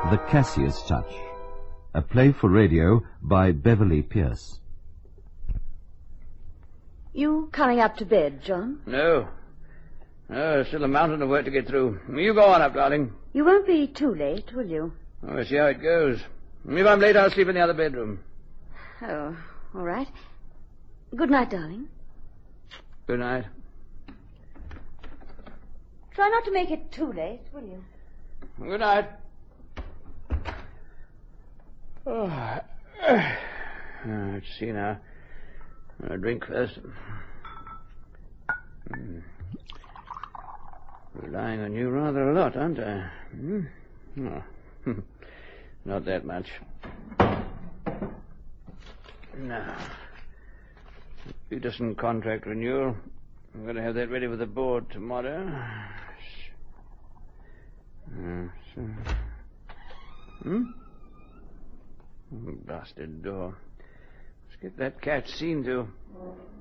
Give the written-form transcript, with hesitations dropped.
The Cassius Touch, a play for radio by Beverly Pierce. You coming up to bed, John? No. No, still a mountain of work to get through. You go on up, darling. You won't be too late, will you? We'll see how it goes. If I'm late, I'll sleep in the other bedroom. Oh, all right. Good night, darling. Good night. Try not to make it too late, will you? Good night. Oh. Let's see now. I'll drink first. Relying on you rather a lot, aren't I? Oh. Not that much. Now, Peterson contract renewal. I'm going to have that ready with the board tomorrow. Blasted door. Let's get that cat seen to.